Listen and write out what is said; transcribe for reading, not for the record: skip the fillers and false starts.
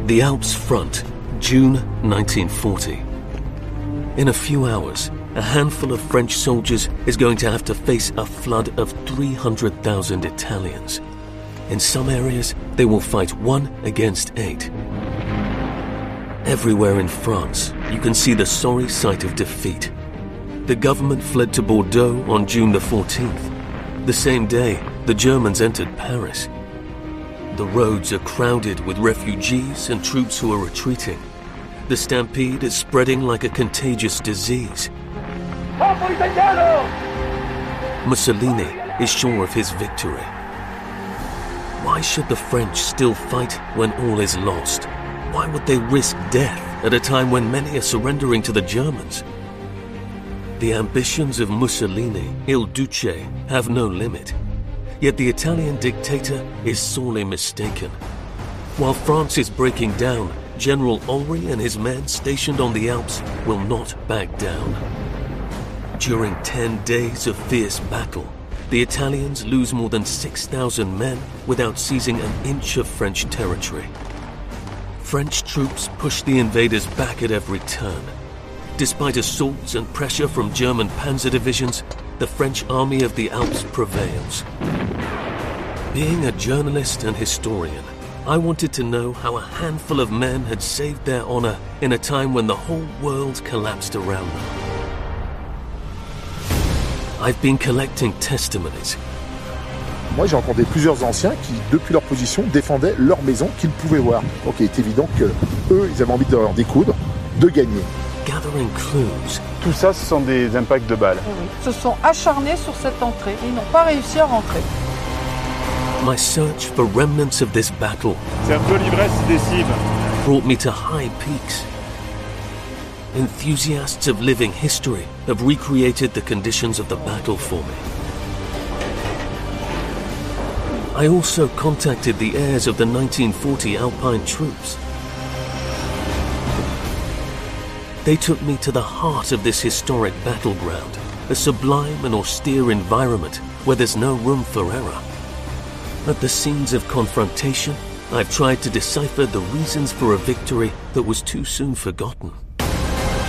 The Alps Front, June 1940. In a few hours, a handful of French soldiers is going to have to face a flood of 300,000 Italians. In some areas, they will fight 1 against 8. Everywhere in France, you can see the sorry sight of defeat. The government fled to Bordeaux on June the 14th. The same day, the Germans entered Paris. The roads are crowded with refugees and troops who are retreating. The stampede is spreading like a contagious disease. Mussolini is sure of his victory. Why should the French still fight when all is lost? Why would they risk death at a time when many are surrendering to the Germans? The ambitions of Mussolini, Il Duce, have no limit. Yet the Italian dictator is sorely mistaken. While France is breaking down, General Olry and his men stationed on the Alps will not back down. During 10 days of fierce battle, the Italians lose more than 6,000 men without seizing an inch of French territory. French troops push the invaders back at every turn. Despite assaults and pressure from German panzer divisions, the French army of the Alps prevails. Being a journalist and historian, I wanted to know how a handful of men had saved their honor in a time when the whole world collapsed around them. I've been collecting testimonies. Moi, j'ai rencontré plusieurs anciens qui, depuis leur position, défendaient leur maison qu'ils pouvaient voir. Donc, il est évident que eux, ils avaient envie de leur découdre, de gagner. Gathering clues. Tout ça, ce sont des impacts de balles. Oui. Ils se sont acharnés sur cette entrée. Ils n'ont pas réussi à rentrer. My search for remnants of this battle. C'est un peu l'ivresse décisive. Brought me to high peaks. Enthusiasts of living history have recreated the conditions of the battle for me. I also contacted the heirs of the 1940 Alpine troops. They took me to the heart of this historic battleground, a sublime and austere environment where there's no room for error. At the scenes of confrontation, I've tried to decipher the reasons for a victory that was too soon forgotten.